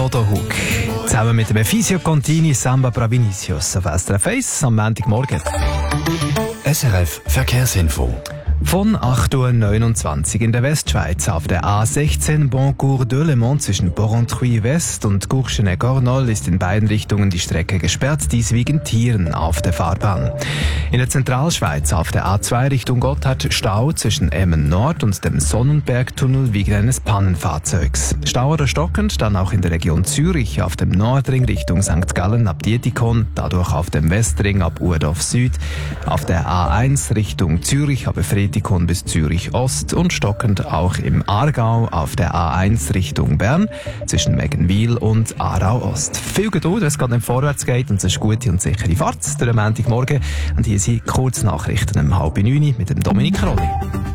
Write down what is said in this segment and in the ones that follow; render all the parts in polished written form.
Motorhook. Zusammen mit dem Efisio Contini Samba Bravinicius auf SRF 1 am Montagmorgen. SRF Verkehrsinfo. Von 8.29 Uhr in der Westschweiz auf der A16 Boncourt-de-Le-Mans zwischen Porrentruy West und Courchenay-Gornol ist in beiden Richtungen die Strecke gesperrt, dies wegen Tieren auf der Fahrbahn. In der Zentralschweiz auf der A2 Richtung Gotthard Stau zwischen Emmen Nord und dem Sonnenbergtunnel wegen eines Pannenfahrzeugs. Stau oder stockend, dann auch in der Region Zürich auf dem Nordring Richtung St. Gallen ab Dietikon, dadurch auf dem Westring ab Urdorf Süd, auf der A1 Richtung Zürich ab Friedikon bis Zürich Ost und stockend auch im Aargau auf der A1 Richtung Bern zwischen Meggenwil und Aarau Ost. Viel Geduld, wenn es gerade nicht vorwärts geht, und es ist gute und sichere Fahrt durch den Montagmorgen. Und hier sind Kurznachrichten um 8:30 mit dem Dominik Rolli.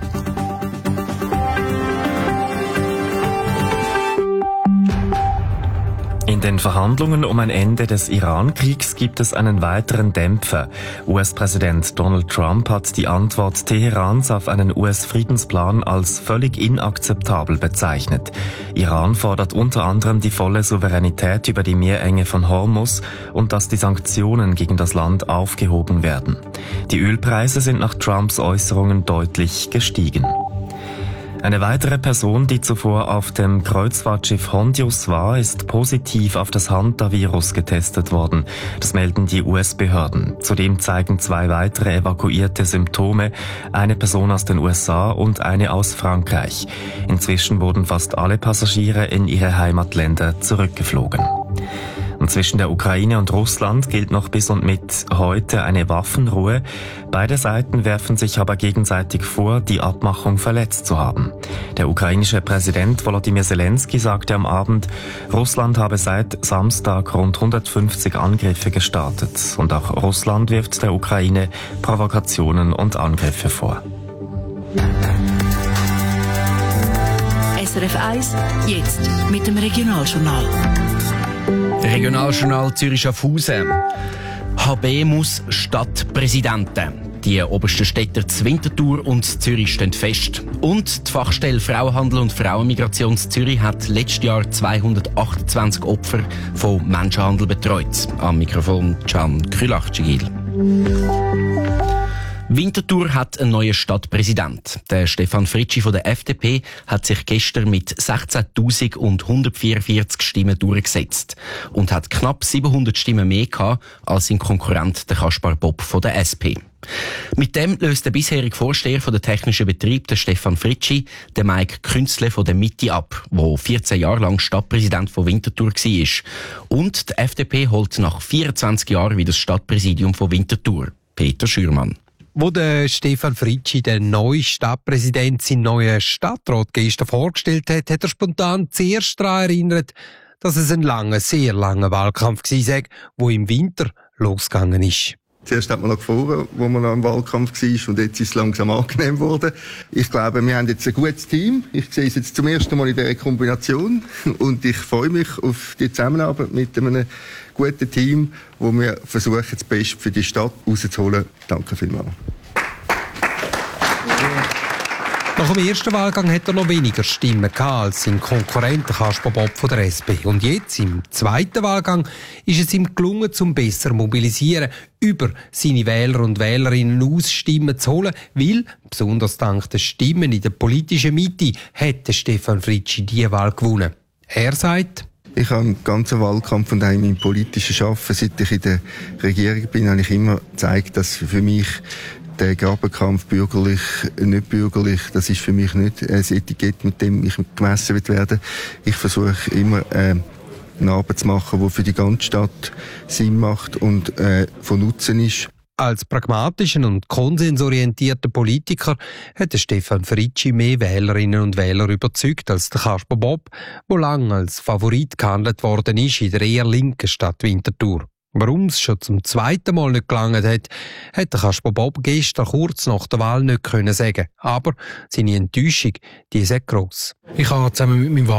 In den Verhandlungen um ein Ende des Iran-Kriegs gibt es einen weiteren Dämpfer. US-Präsident Donald Trump hat die Antwort Teherans auf einen US-Friedensplan als völlig inakzeptabel bezeichnet. Iran fordert unter anderem die volle Souveränität über die Meerenge von Hormuz und dass die Sanktionen gegen das Land aufgehoben werden. Die Ölpreise sind nach Trumps Äußerungen deutlich gestiegen. Eine weitere Person, die zuvor auf dem Kreuzfahrtschiff Hondius war, ist positiv auf das Hantavirus getestet worden. Das melden die US-Behörden. Zudem zeigen 2 weitere Evakuierte Symptome, eine Person aus den USA und eine aus Frankreich. Inzwischen wurden fast alle Passagiere in ihre Heimatländer zurückgeflogen. Und zwischen der Ukraine und Russland gilt noch bis und mit heute eine Waffenruhe. Beide Seiten werfen sich aber gegenseitig vor, die Abmachung verletzt zu haben. Der ukrainische Präsident Volodymyr Zelensky sagte am Abend, Russland habe seit Samstag rund 150 Angriffe gestartet. Und auch Russland wirft der Ukraine Provokationen und Angriffe vor. SRF 1, jetzt mit dem Regionaljournal. Regionaljournal Zürich-Schaffhausen. HB muss Stadtpräsidenten. Die obersten Städte Winterthur und Zürich stehen fest. Und die Fachstelle Frauenhandel und Frauenmigration Zürich hat letztes Jahr 228 Opfer von Menschenhandel betreut. Am Mikrofon Can Krülach-Cigil. Winterthur hat einen neuen Stadtpräsident. Der Stefan Fritschi von der FDP hat sich gestern mit 16.144 Stimmen durchgesetzt und hat knapp 700 Stimmen mehr gehabt als sein Konkurrent der Kaspar Bob von der SP. Mit dem löst der bisherige Vorsteher von der technischen Betrieb, der Stefan Fritschi, den Mike Künzle von der Mitte ab, der 14 Jahre lang Stadtpräsident von Winterthur war. Und die FDP holt nach 24 Jahren wieder das Stadtpräsidium von Winterthur. Peter Schürmann. Wo der Stefan Fritschi, der neue Stadtpräsident, seinen neuen Stadtrat gestern vorgestellt hat, hat er spontan zuerst daran erinnert, dass es ein langer, sehr langer Wahlkampf war, der im Winter losgegangen ist. Zuerst hat man noch gefroren, wo man noch im Wahlkampf war, und jetzt ist es langsam angenehm geworden. Ich glaube, wir haben jetzt ein gutes Team. Ich sehe es jetzt zum ersten Mal in dieser Kombination und ich freue mich auf die Zusammenarbeit mit einem guten Team, wo wir versuchen, das Beste für die Stadt rauszuholen. Danke vielmals. Nach dem ersten Wahlgang hat er noch weniger Stimmen gehabt als sein Konkurrent Kaspar Bob von der SP. Und jetzt, im zweiten Wahlgang, ist es ihm gelungen, zum besser mobilisieren, über seine Wähler und Wählerinnen aus Stimmen zu holen, weil, besonders dank der Stimmen in der politischen Mitte, hat Stefan Fritschi diese Wahl gewonnen. Er sagt: Ich habe im ganzen Wahlkampf und auch in meinem politischen Arbeiten, seit ich in der Regierung bin, habe ich immer gezeigt, dass für mich der Grabenkampf bürgerlich, nicht bürgerlich, das ist für mich nicht ein Etikett, mit dem ich gemessen werde. Ich versuche immer eine Arbeit zu machen, die für die ganze Stadt Sinn macht und von Nutzen ist. Als pragmatischen und konsensorientierter Politiker hat Stefan Fritschi mehr Wählerinnen und Wähler überzeugt als der Kaspar Bob, der lange als Favorit gehandelt worden ist in der eher linken Stadt Winterthur. Warum es schon zum zweiten Mal nicht gelangt hat, hätte Kaspar Bob gestern kurz nach der Wahl nicht sagen können. Aber seine Enttäuschung, die ist sehr gross. Ich habe zusammen mit meinem